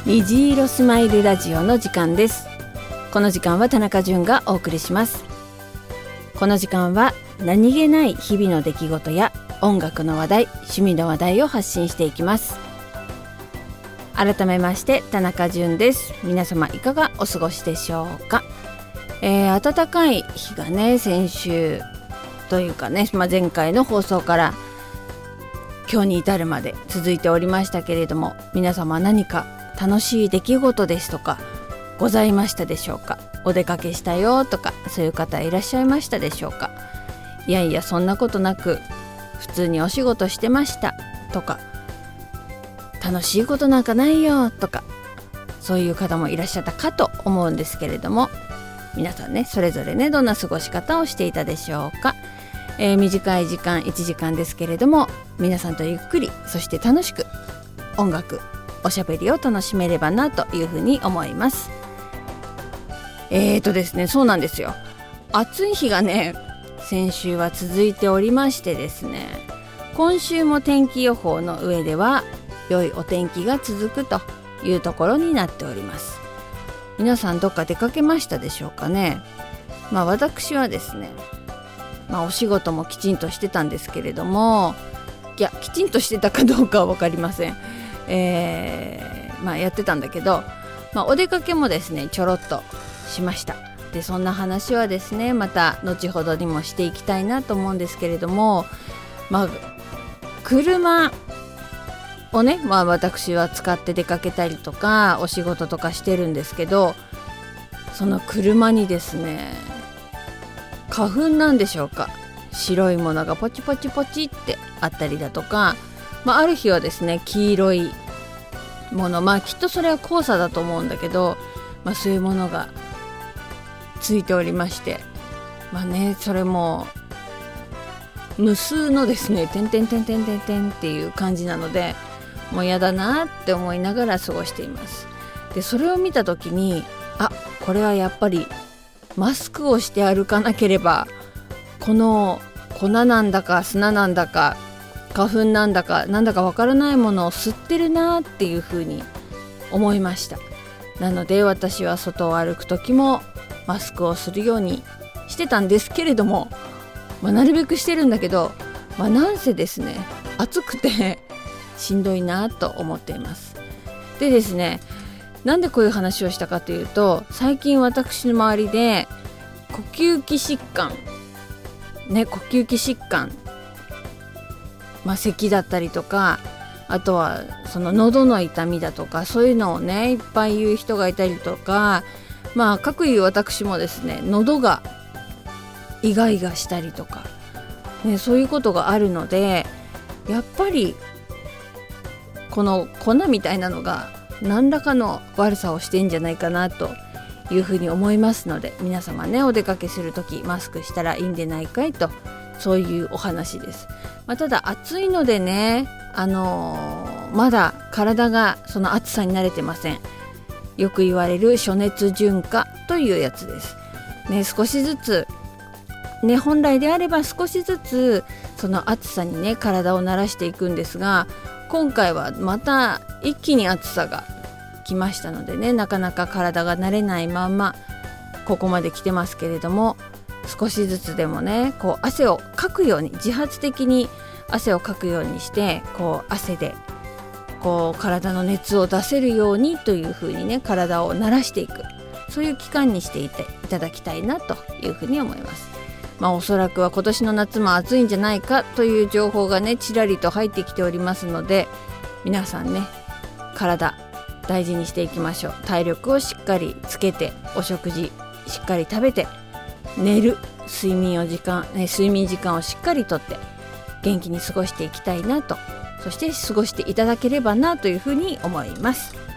虹色スマイルラジオの時間です。この時間は田中純がお送りします。この時間は何気ない日々の出来事や音楽の話題、趣味の話題を発信していきます。改めまして田中純です。皆様いかがお過ごしでしょうか。暖かい日がね、先週というかね、前回の放送から今日に至るまで続いておりましたけれども、皆様何か楽しい出来事ですとかございましたでしょうか。お出かけしたよとか、そういう方いらっしゃいましたでしょうか。いやいや、そんなことなく普通にお仕事してましたとか、楽しいことなんかないよとか、そういう方もいらっしゃったかと思うんですけれども、皆さんね、それぞれね、どんな過ごし方をしていたでしょうか。短い時間、1時間ですけれども、皆さんとゆっくり、そして楽しく音楽、おしゃべりを楽しめればなというふうに思います。ですね、そうなんですよ。暑い日がね、先週は続いておりましてですね、今週も天気予報の上では良いお天気が続くというところになっております。皆さんどっか出かけましたでしょうかね。私はですね、お仕事もきちんとしてたんですけれども、いや、きちんとしてたかどうかは分かりません。やってたんだけど、お出かけもですね、ちょろっとしました。で、そんな話はですね、また後ほどにもしていきたいなと思うんですけれども、車をね、私は使って出かけたりとかお仕事とかしてるんですけど、その車にですね、花粉なんでしょうか、白いものがポチポチポチってあったりだとか、ある日はですね、黄色いもの、きっとそれは黄砂だと思うんだけど、そういうものがついておりまして、それも無数のですね、点々点々点々っていう感じなので、もうやだなって思いながら過ごしています。で、それを見た時に、これはやっぱりマスクをして歩かなければ、この粉なんだか砂なんだか花粉なんだかなんだかわからないものを吸ってるなっていうふうに思いました。なので私は外を歩く時もマスクをするようにしてたんですけれども、なるべくしてるんだけど、なんせですね、暑くてしんどいなと思っています。でですね、なんでこういう話をしたかというと、最近私の周りで呼吸器疾患、咳だったりとか、あとはその喉の痛みだとか、そういうのをね、いっぱい言う人がいたりとか、各いう私もですね、喉がイガイガしたりとか、そういうことがあるので、やっぱりこの粉みたいなのが何らかの悪さをしてんじゃないかなというふうに思いますので、皆様ね、お出かけするときマスクしたらいいんでないかいと、そういうお話です。ただ暑いのでね、まだ体がその暑さに慣れてません。よく言われる暑熱順化というやつです、少しずつね、本来であれば少しずつその暑さにね、体を慣らしていくんですが、今回はまた一気に暑さが来ましたのでね、なかなか体が慣れないまんまここまで来てますけれども、少しずつでもね、汗をかくように、自発的に汗をかくようにして、汗で体の熱を出せるようにというふうにね、体を慣らしていく、そういう期間にしていただきたいなというふうに思います。おそらくは今年の夏も暑いんじゃないかという情報がね、ちらりと入ってきておりますので、皆さんね、体大事にしていきましょう。体力をしっかりつけて、お食事しっかり食べて、寝る睡眠時間をしっかりとって元気に過ごしていきたいなと、そして過ごしていただければなというふうに思います。